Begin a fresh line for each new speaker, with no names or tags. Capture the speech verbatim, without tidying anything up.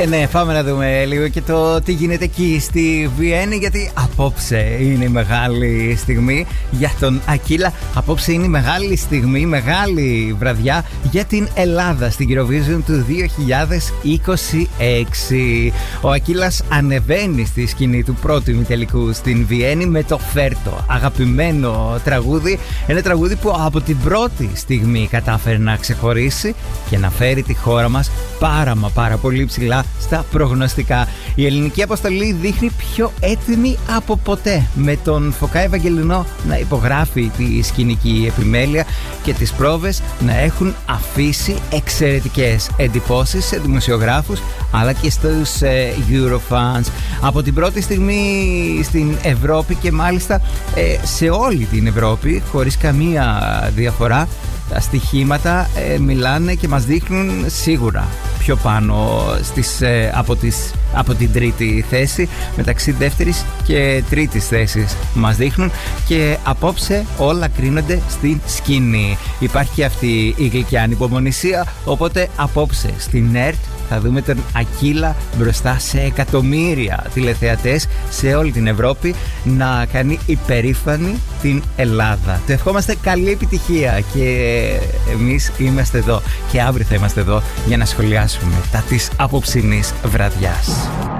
Και ναι, πάμε να δούμε λίγο και το τι γίνεται εκεί στη Βιέννη, γιατί απόψε είναι η μεγάλη στιγμή για τον Ακύλα. Απόψε είναι η μεγάλη στιγμή, η μεγάλη βραδιά για την Ελλάδα στην Eurovision του δύο χιλιάδες είκοσι έξι. Ο Ακύλας ανεβαίνει στη σκηνή του πρώτου ημιτελικού στην Βιέννη με το Φέρτο, αγαπημένο τραγούδι. Ένα τραγούδι που από την πρώτη στιγμή κατάφερε να ξεχωρίσει και να φέρει τη χώρα μας πάρα μα πάρα πολύ ψηλά στα προγνωστικά. Η ελληνική αποστολή δείχνει πιο έτοιμη από ποτέ, με τον Φωκά Ευαγγελινό να υπογράφει τη σκηνική επιμέλεια και τις πρόβες να έχουν αφήσει εξαιρετικές εντυπώσεις σε δημοσιογράφους αλλά και στους ε, Eurofans. Από την πρώτη στιγμή στην Ευρώπη και μάλιστα ε, σε όλη την Ευρώπη, χωρίς καμία διαφορά, τα στοιχήματα ε, μιλάνε και μας δείχνουν σίγουρα πιο πάνω στις, ε, από, τις, από την τρίτη θέση. Μεταξύ δεύτερης και τρίτης θέσης μας δείχνουν και απόψε όλα κρίνονται στην σκηνή. Υπάρχει και αυτή η γλυκιά ανυπομονησία, οπότε απόψε στην ΕΡΤ θα δούμε τον Ακύλα μπροστά σε εκατομμύρια τηλεθεατές σε όλη την Ευρώπη να κάνει υπερήφανη την Ελλάδα. Του ευχόμαστε καλή επιτυχία και εμείς είμαστε εδώ και αύριο θα είμαστε εδώ για να σχολιάσουμε τα της απόψινής βραδιάς.